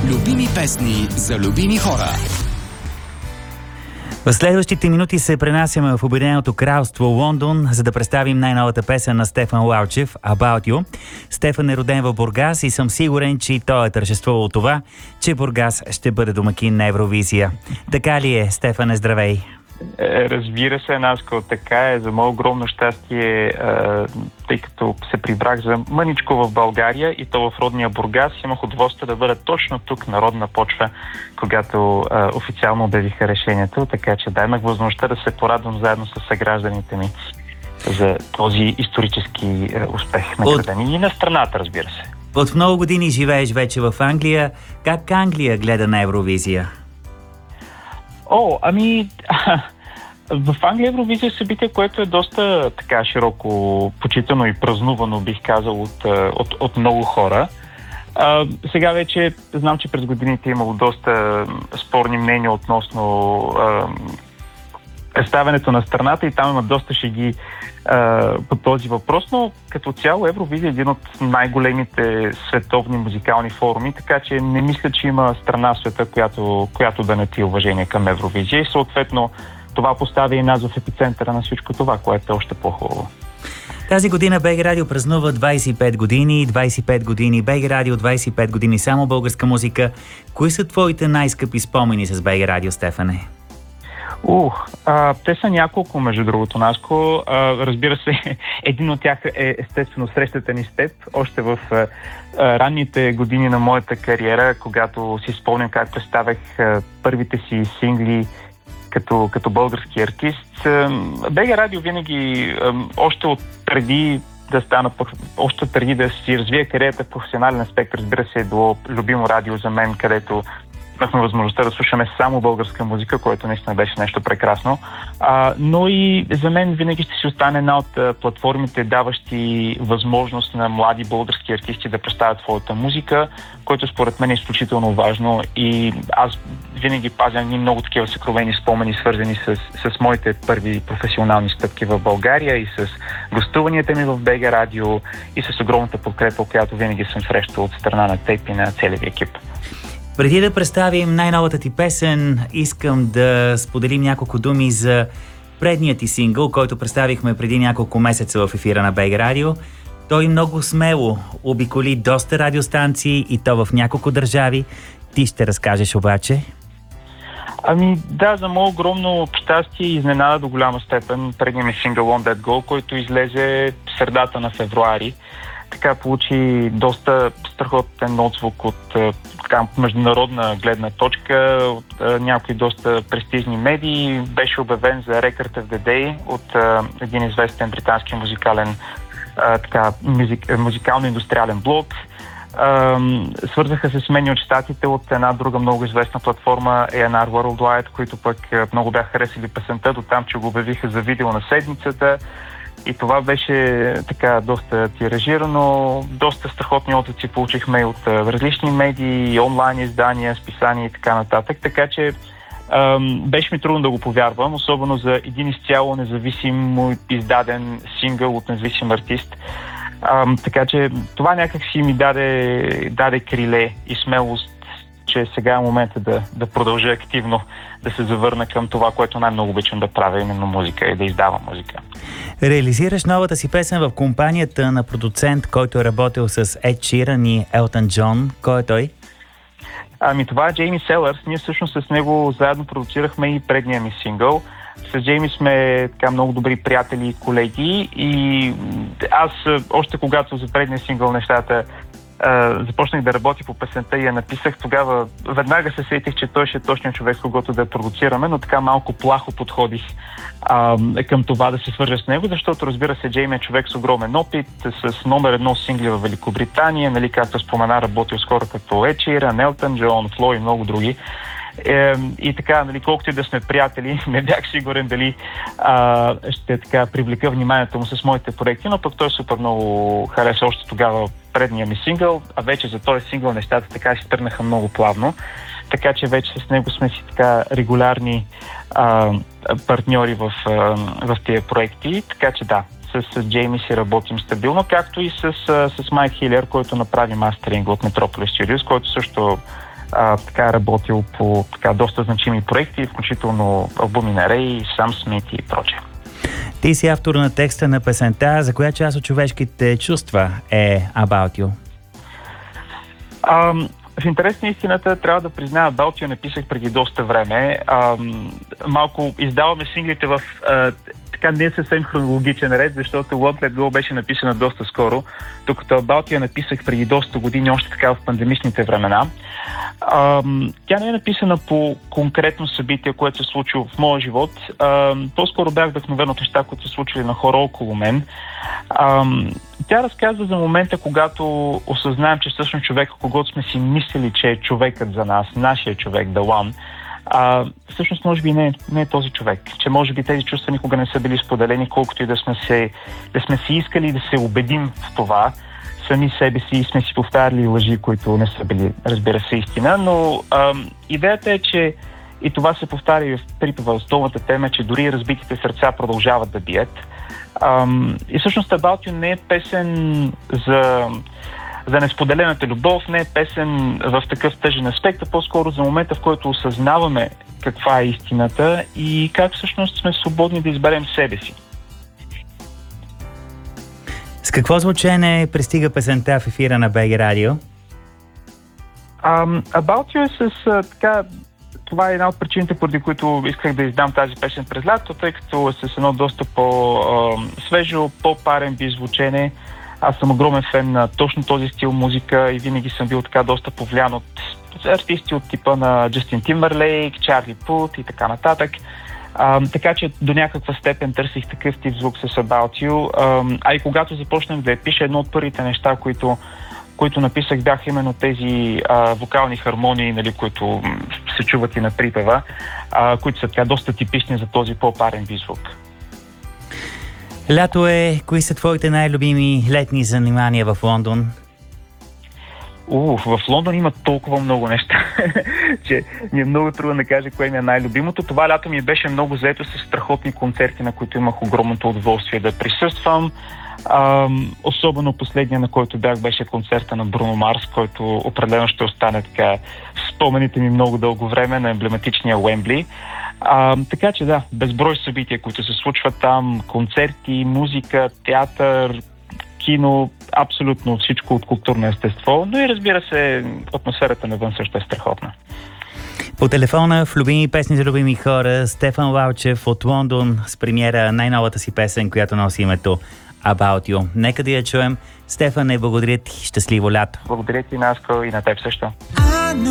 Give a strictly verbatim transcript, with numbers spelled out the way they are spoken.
Любими песни за любими хора. В следващите минути се пренасяме в Обединеното кралство Лондон, за да представим най-новата песен на Стефан Лалчев «About You». Стефан е роден в Бургас и съм сигурен, че и той е тържествувал това, че Бургас ще бъде домакин на Евровизия. Така ли е, Стефане, здравей? Разбира се, Наско, така е. За мое огромно щастие, тъй като се прибрах за мъничко в България и то в родния Бургас, имах удоволствие да бъда точно тук, на родна почва, когато а, официално обявиха решението, така че да, имах възможността да се порадвам заедно с съгражданите ми за този исторически а, успех на града ни и на страната, разбира се. От много години живееш вече в Англия. Как Англия гледа на Евровизия? О, ами... В Англия Евровизия е събитие, което е доста така широко почитано и празнувано, бих казал, от, от, от много хора. А, сега вече знам, че през годините е имало доста спорни мнения относно а, представянето на страната и там има доста шеги а, по този въпрос, но като цяло Евровизия е един от най-големите световни музикални форуми, така че не мисля, че има страна в света, която, която да не ти уважение към Евровизия и съответно това поставя и нас в епицентъра на всичко това, което е още по-хубаво. Тази година БГ Радио празнува двайсет и пет години, двайсет и пет години БГ Радио, двайсет и пет години само българска музика. Кои са твоите най-скъпи спомени с БГ Радио, Стефане? Ух, а, те са няколко, между другото, Наско. А, разбира се, един от тях е естествено срещата ни с теб, още в а, ранните години на моята кариера, когато си спомням как представях а, първите си сингли като, като български артист. БГ Радио винаги, още от преди да стана, още преди да си развия кариерата в професионален аспект, разбира се, е било любимо радио за мен, където имахме възможността да слушаме само българска музика, което наистина беше нещо прекрасно. А, но и за мен винаги ще си остане една от а, платформите, даващи възможност на млади български артисти да представят своята музика, което според мен е изключително важно и аз винаги пазя ни много такива съкровени спомени, свързани с, с моите първи професионални стъпки в България и с гостуванията ми в БГ Радио и с огромната подкрепа, която винаги съм срещал от страна на теб и на целия екип. Преди да представим най-новата ти песен, искам да споделим няколко думи за предния ти сингъл, който представихме преди няколко месеца в ефира на БГ Радио. Той много смело обиколи доста радиостанции и то в няколко държави. Ти ще разкажеш обаче? Ами да, за мое огромно щастие и изненада до голяма степен предния ми сингъл On That Go, който излезе в средата на февруари. Така получи доста страхотен отзвук от така, международна гледна точка, от а, някои доста престижни медии. Беше обявен за Record of the Day от а, един известен британски музикален а, така, музик, музикално-индустриален блог. А, свързаха се с мен от щатите от една друга много известна платформа A and R Worldwide, които пък много бяха харесали песента, до там, че го обявиха за видео на седмицата. И това беше така доста тиражирано, доста страхотни отзиви получихме от а, различни медии, онлайн издания, списания и така нататък. Така че ам, беше ми трудно да го повярвам, особено за един изцяло независимо издаден сингъл от независим артист. Ам, така че това някак си ми даде, даде криле и смелост, че сега е момента да, да продължа активно, да се завърна към това, което най-много обичам да правя, именно музика и да издавам музика. Реализираш новата си песен в компанията на продуцент, който е работил с Ед Ширан и Елтън Джон. Кой е той? Ами това е Джейми Селърс. Ние всъщност с него заедно продуцирахме и предния ми сингъл. С Джейми сме така много добри приятели и колеги и аз още когато за предния сингъл нещата Uh, започнах да работя по песента и я написах, тогава веднага се сетих, че той ще е точният човек, с когото да я продуцираме, но така малко плахо подходих uh, към това да се свържа с него, защото разбира се, Джейми е човек с огромен опит, с номер едно сингли в Великобритания, нали, както спомена, работил с хора като Ед Ширан, Елтън Джон, Фло и много други. Е, и така, нали, колкото и да сме приятели, не бях сигурен дали а, ще така привлека вниманието му с моите проекти, но пък той супер много хареса още тогава предния ми сингъл, а вече за този сингъл нещата така си тръгнаха много плавно, така че вече с него сме си така регулярни а, партньори в, а, в тия проекти, така че да, с, с Джейми си работим стабилно, както и с, с Майк Хилер, който направи мастеринг от Metropolis Studios, който също а, така е работил по така доста значими проекти, включително албуми на Рей, Сам Смит и прочее. Ти си автор на текста на песента. За коя част от човешките чувства е About You? А, в интерес на истината трябва да призная, About You написах преди доста време. А, малко издаваме синглите в а, така не съвсем хронологичен ред, защото Won't Let Go беше написана доста скоро, докато About You написах преди доста години, още така в пандемичните времена. А, тя не е написана по конкретно събитие, което се случило в моя живот. А, по-скоро бях вдъхновен от неща, които се случили на хора около мен. А, тя разказва за момента, когато осъзнаем, че всъщност човека, когото сме си мислили, че е човекът за нас, нашия човек, the one, а, всъщност може би не е, не е този човек. Че може би тези чувства никога не са били споделени, колкото и да сме се, да сме си искали да се убедим в това. Сами себе си сме си повтаряли лъжи, които не са били, разбира се, истина, но а, идеята е, че и това се повтаря и в припева. Основната тема е, че дори разбитите сърца продължават да бият. А, и всъщност About You не е песен за, за несподелената любов, не е песен в такъв тъжен аспект, а по-скоро за момента, в който осъзнаваме каква е истината и как всъщност сме свободни да изберем себе си. С какво звучене пристига песента в ефира на БГ Радио? Um, About You е с uh, така... Това е една от причините, поради които исках да издам тази песен през лято, тъй като е с едно доста по-свежо, по-парен би звучене. Аз съм огромен фен на точно този стил музика и винаги съм бил така доста повлиян от артисти от типа на Джастин Тимбърлейк, Чарли Пут и така нататък. А, така че до някаква степен търсих такъв тип звук с About You. А, а и когато започнах да я пиша, едно от първите неща, които, които написах, бяха именно тези а, вокални хармонии, нали, които се чуват и на припева, а, които са така доста типични за този по-парен би звук. Лято е. Кои са твоите най-любими летни занимания в Лондон? Уф, в Лондон има толкова много неща, че ми е много трудно да кажа кое ми е най-любимото. Това лято ми беше много заето с страхотни концерти, на които имах огромното удоволствие да присъствам. А, особено последния, на който бях, беше концерта на Бруно Марс, който определено ще остане така в спомените ми много дълго време на емблематичния Уембли. А, така че да, безброй събития, които се случват там, концерти, музика, театър, кино, абсолютно всичко от културно естество, но и разбира се, атмосферата навън също е страхотна. По телефона в Любими песни за любими хора Стефан Лалчев от Лондон с премиера най-новата си песен, която носи името About You. Нека да я чуем. Стефане, благодаря ти. Щастливо лято. Благодаря ти, Наско, и на теб също.